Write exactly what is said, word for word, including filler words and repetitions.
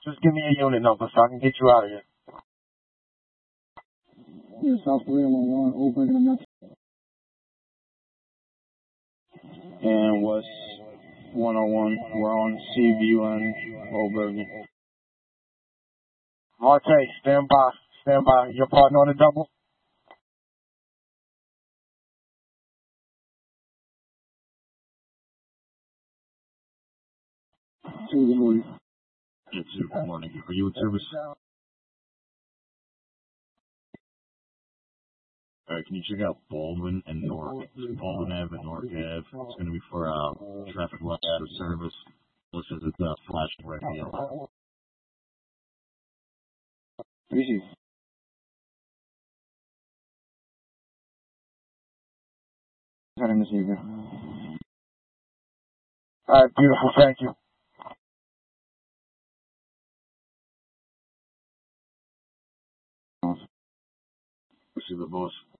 Just give me a unit number so I can get you out of here. Yeah, South Korea one one, open. And West one oh one, we're on C V N, Obergen. Marte, stand by. Stand by. Your partner on the double? Two, good morning. Yeah, two, good morning. Are you in service? Alright, can you check out Baldwin and North? Baldwin Ave and North Ave. It's going to be for uh, traffic light out of service. Looks as it's uh, flashing right now. Receive. Got him this evening. All right, beautiful. Thank you. See the boss.